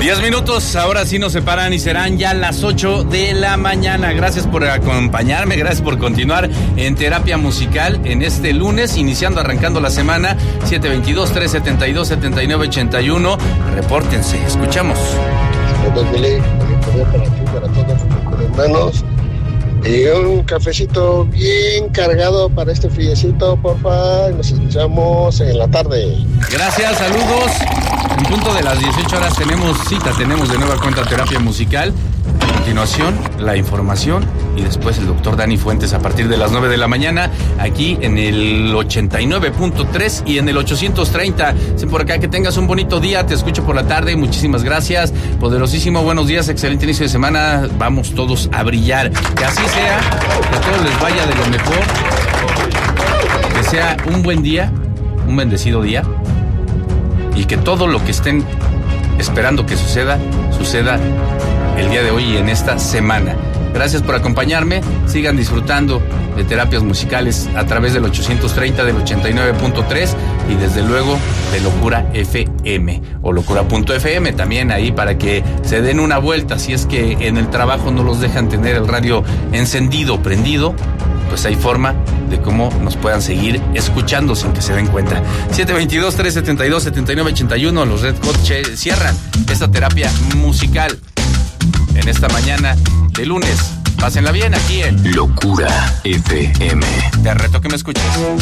10 minutos, ahora sí nos separan y serán ya las 8 de la mañana. Gracias por acompañarme, gracias por continuar en Terapia Musical en este lunes, arrancando la semana. 722-372-7981. Repórtense, escuchamos. Saludos, Mili, para ti, para todos los hermanos. Y un cafecito bien cargado para este friecito, porfa. Nos escuchamos en la tarde. Gracias, saludos. En punto de las 18 horas tenemos de nueva cuenta Terapia Musical. A continuación, la información y después el doctor Dani Fuentes a partir de las 9 de la mañana, aquí en el 89.3 y en el 830. Sé por acá que tengas un bonito día, te escucho por la tarde, muchísimas gracias. Poderosísimo, buenos días, excelente inicio de semana, vamos todos a brillar. Que así sea, que a todos les vaya de lo mejor, que sea un buen día, un bendecido día, y que todo lo que estén esperando que suceda el día de hoy y en esta semana. Gracias por acompañarme, sigan disfrutando de Terapias Musicales a través del 830, del 89.3 y desde luego de Locura FM o Locura.fm también ahí para que se den una vuelta. Si es que en el trabajo no los dejan tener el radio encendido, prendido, pues hay forma de cómo nos puedan seguir escuchando sin que se den cuenta. 722-372-7981, los Red Hot cierran esta Terapia Musical en esta mañana de lunes. Pásenla bien aquí en Locura FM. Te reto que me escuches.